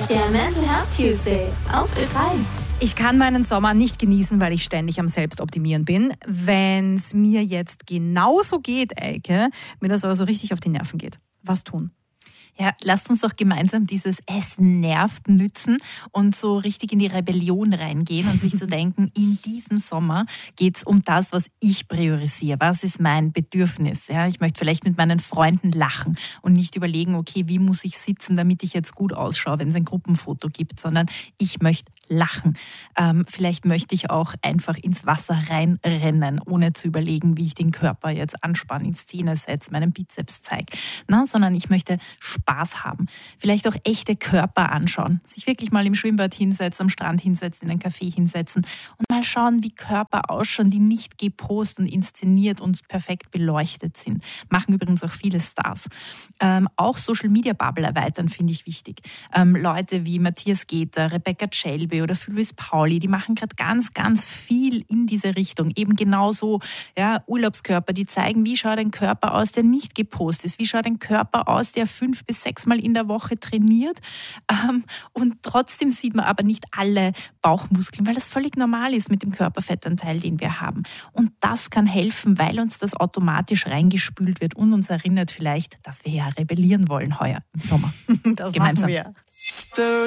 Der Mental Health Tuesday auf Ö3. Ich kann meinen Sommer nicht genießen, weil ich ständig am Selbstoptimieren bin. Wenn es mir jetzt genauso geht, Elke, mir das aber so richtig auf die Nerven geht. Was tun? Ja, lasst uns doch gemeinsam dieses Es nervt nützen und so richtig in die Rebellion reingehen und sich zu denken, in diesem Sommer geht's um das, was ich priorisiere. Was ist mein Bedürfnis? Ja, ich möchte vielleicht mit meinen Freunden lachen und nicht überlegen, okay, wie muss ich sitzen, damit ich jetzt gut ausschaue, wenn es ein Gruppenfoto gibt, sondern ich möchte lachen. Vielleicht möchte ich auch einfach ins Wasser reinrennen, ohne zu überlegen, wie ich den Körper jetzt anspanne, in Szene setze, meinen Bizeps zeige. Sondern ich möchte Spaß haben. Vielleicht auch echte Körper anschauen. Sich wirklich mal im Schwimmbad hinsetzen, am Strand hinsetzen, in einen Café hinsetzen und mal schauen, wie Körper ausschauen, die nicht gepost und inszeniert und perfekt beleuchtet sind. Machen übrigens auch viele Stars. Auch Social Media Bubble erweitern finde ich wichtig. Leute wie Matthias Geter, Rebecca Celbe oder Phyllis Pauli, die machen gerade ganz, ganz viel in diese Richtung. Eben genauso Urlaubskörper, die zeigen, wie schaut ein Körper aus, der nicht gepostet ist. Wie schaut ein Körper aus, der 5 bis 6 Mal in der Woche trainiert. Und trotzdem sieht man aber nicht alle Bauchmuskeln, weil das völlig normal ist mit dem Körperfettanteil, den wir haben. Und das kann helfen, weil uns das automatisch reingespült wird und uns erinnert vielleicht, dass wir ja rebellieren wollen heuer im Sommer. Das gemeinsam. machen wir.